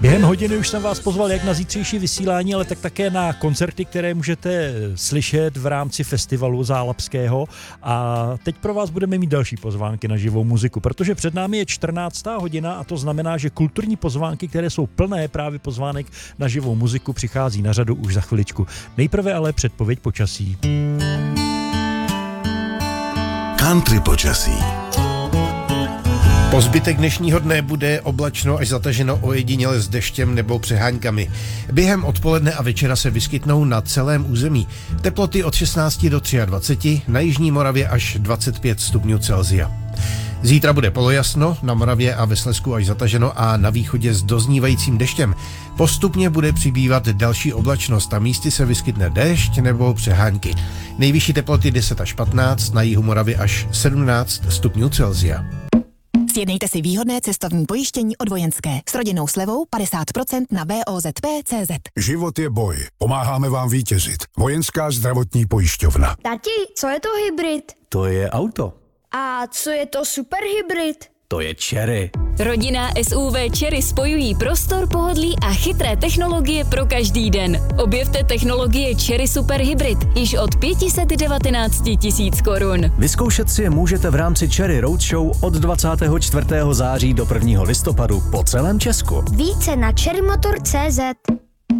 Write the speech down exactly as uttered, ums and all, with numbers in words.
Během hodiny už jsem vás pozval jak na zítřejší vysílání, ale tak také na koncerty, které můžete slyšet v rámci festivalu Zálapského. A teď pro vás budeme mít další pozvánky na živou muziku, protože před námi je čtrnáctá hodina a to znamená, že kulturní pozvánky, které jsou plné právě pozvánek na živou muziku, přichází na řadu už za chviličku. Nejprve ale předpověď počasí. Country počasí. Po zbytek dnešního dne bude oblačno až zataženo ojediněle s deštěm nebo přeháňkami. Během odpoledne a večera se vyskytnou na celém území. Teploty od šestnáct do dvaceti tři, na jižní Moravě až dvacet pět stupňů Celsia. Zítra bude polojasno, na Moravě a ve Slezsku až zataženo a na východě s doznívajícím deštěm. Postupně bude přibývat další oblačnost a místy se vyskytne déšť nebo přeháňky. Nejvyšší teploty deset až patnáct, na jihu Moravy až sedmnáct stupňů Celsia. Sjednejte si výhodné cestovní pojištění od Vojenské s rodinnou slevou padesát procent na V O Z P tečka cé zet. Život je boj. Pomáháme vám vítězit. Vojenská zdravotní pojišťovna. Tati, co je to hybrid? To je auto. A co je to superhybrid? To je Chery. Rodinná S U V Chery spojují prostor, pohodlí a chytré technologie pro každý den. Objevte technologie Chery Super Hybrid již od pět set devatenáct tisíc korun. Vyzkoušet si je můžete v rámci Chery Roadshow od dvacátého čtvrtého září do prvního listopadu po celém Česku. Více na cherrymotor tečka cé zet.